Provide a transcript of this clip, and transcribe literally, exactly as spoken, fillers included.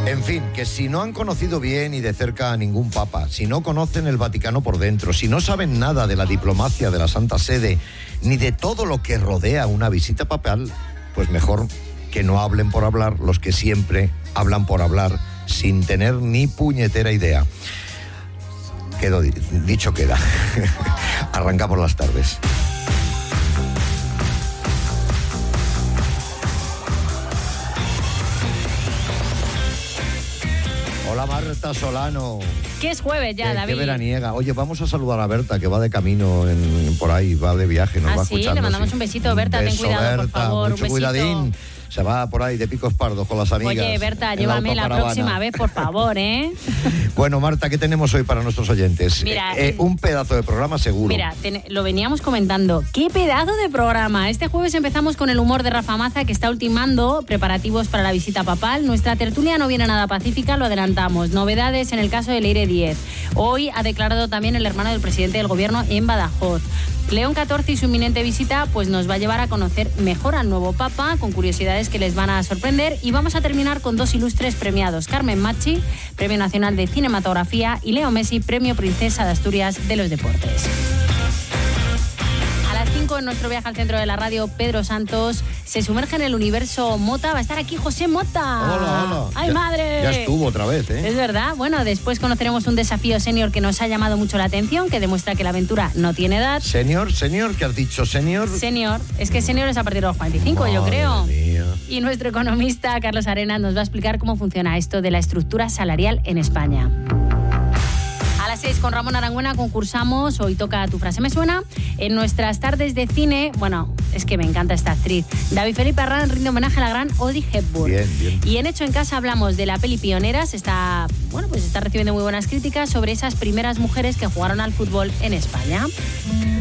En fin, que si no han conocido bien y de cerca a ningún papa, si no conocen el Vaticano por dentro, si no saben nada de la diplomacia de la Santa Sede, ni de todo lo que rodea una visita papal, pues mejor que no hablen por hablar los que siempre hablan por hablar, sin tener ni puñetera idea. Quedó dicho queda. Arrancamos las tardes. Hola Marta Solano. Que es jueves ya, qué, David. Qué veraniega. Oye, vamos a saludar a Berta, que va de camino en, por ahí, va de viaje, nos ah, va sí, escuchando. Le mandamos sí. un besito, Berta, un beso, ten cuidado, Berta, por favor, mucho un besito. Cuidadín. Se va por ahí de picos pardos con las amigas. Oye, Berta, llévame la, la próxima vez, por favor, ¿eh? Bueno, Marta, ¿qué tenemos hoy para nuestros oyentes? Mira, eh, eh, un pedazo de programa seguro. Mira, ten, lo veníamos comentando. ¡Qué pedazo de programa! Este jueves empezamos con el humor de Rafa Maza, que está ultimando preparativos para la visita papal. Nuestra tertulia no viene nada pacífica, lo adelantamos. Novedades en el caso de Leire Díez. Hoy ha declarado también el hermano del presidente del gobierno en Badajoz. León catorce y su inminente visita pues nos va a llevar a conocer mejor al nuevo Papa, con curiosidades que les van a sorprender, y vamos a terminar con dos ilustres premiados: Carmen Machi, Premio Nacional de Cinematografía, y Leo Messi, Premio Princesa de Asturias de los Deportes. A las cinco, en nuestro viaje al centro de la radio, Pedro Santos se sumerge en el universo Mota. Va a estar aquí José Mota. Hola, hola. ¡Ay, ya, madre! Ya estuvo otra vez, ¿eh? Es verdad. Bueno, después conoceremos un desafío senior que nos ha llamado mucho la atención, que demuestra que la aventura no tiene edad. ¿Senior? ¿Senior? ¿Qué has dicho? ¿Senior? Senior. Es que senior es a partir de los cuarenta y cinco, Madre yo creo. Mía. Y nuestro economista, Carlos Arenas, nos va a explicar cómo funciona esto de la estructura salarial en España. A las seis, con Ramón Arangüena, concursamos Hoy toca Tu frase me suena. En nuestras tardes de cine, bueno, es que me encanta esta actriz, David Felipe Arran rinde homenaje a la gran Audrey Hepburn. Bien, bien. Y en Hecho en Casa hablamos de la peli Pioneras. Está, bueno, pues está recibiendo muy buenas críticas sobre esas primeras mujeres que jugaron al fútbol en España.